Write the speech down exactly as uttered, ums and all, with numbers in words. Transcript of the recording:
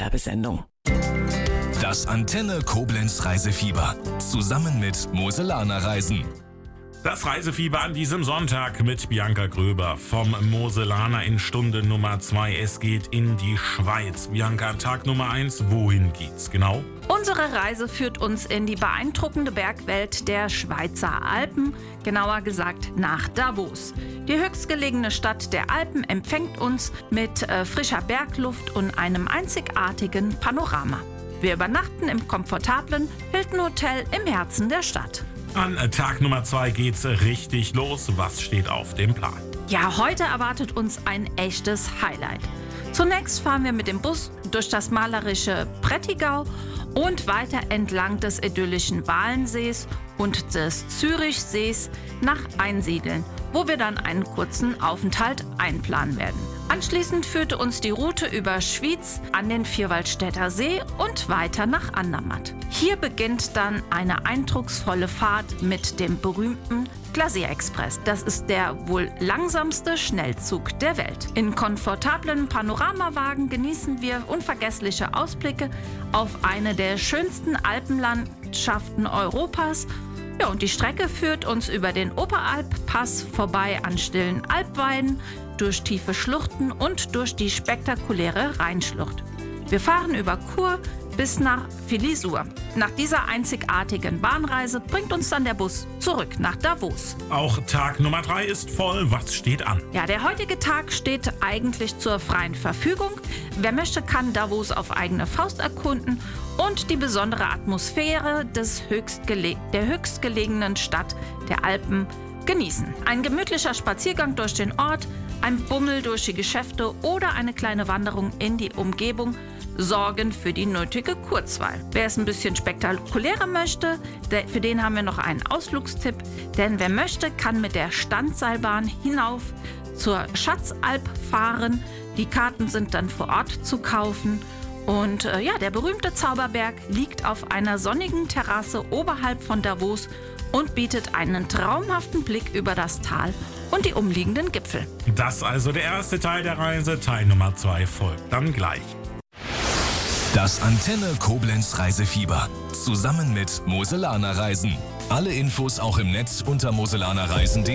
Werbesendung. Das Antenne Koblenz Reisefieber. Zusammen mit Moselaner Reisen. Das Reisefieber an diesem Sonntag mit Bianca Gröber vom Moselaner in Stunde Nummer zwei. Es geht in die Schweiz. Bianca, Tag Nummer eins, wohin geht's genau? Unsere Reise führt uns in die beeindruckende Bergwelt der Schweizer Alpen, genauer gesagt nach Davos. Die höchstgelegene Stadt der Alpen empfängt uns mit äh, frischer Bergluft und einem einzigartigen Panorama. Wir übernachten im komfortablen Hilton Hotel im Herzen der Stadt. An Tag Nummer zwei geht's richtig los. Was steht auf dem Plan? Ja, heute erwartet uns ein echtes Highlight. Zunächst fahren wir mit dem Bus durch das malerische Prättigau und weiter entlang des idyllischen Walensees und des Zürichsees nach Einsiedeln, wo wir dann einen kurzen Aufenthalt einplanen werden. Anschließend führte uns die Route über Schwyz an den Vierwaldstätter See und weiter nach Andermatt. Hier beginnt dann eine eindrucksvolle Fahrt mit dem berühmten Glacier-Express. Das ist der wohl langsamste Schnellzug der Welt. In komfortablen Panoramawagen genießen wir unvergessliche Ausblicke auf eine der schönsten Alpenlandschaften Europas. Ja, und die Strecke führt uns über den Oberalp-Pass vorbei an stillen Alpweiden, durch tiefe Schluchten und durch die spektakuläre Rheinschlucht. Wir fahren über Chur bis nach Filisur. Nach dieser einzigartigen Bahnreise bringt uns dann der Bus zurück nach Davos. Auch Tag Nummer drei ist voll. Was steht an? Ja, der heutige Tag steht eigentlich zur freien Verfügung. Wer möchte, kann Davos auf eigene Faust erkunden und die besondere Atmosphäre des höchstgele- der höchstgelegenen Stadt der Alpen genießen. Ein gemütlicher Spaziergang durch den Ort, ein Bummel durch die Geschäfte oder eine kleine Wanderung in die Umgebung sorgen für die nötige Kurzweil. Wer es ein bisschen spektakulärer möchte, der, für den haben wir noch einen Ausflugstipp. Denn wer möchte, kann mit der Standseilbahn hinauf zur Schatzalp fahren. Die Karten sind dann vor Ort zu kaufen. Und äh, ja, der berühmte Zauberberg liegt auf einer sonnigen Terrasse oberhalb von Davos und bietet einen traumhaften Blick über das Tal und die umliegenden Gipfel. Das also der erste Teil der Reise. Teil Nummer zwei folgt dann gleich. Das Antenne Koblenz Reisefieber. Zusammen mit Moselaner Reisen. Alle Infos auch im Netz unter moselanerreisen punkt de.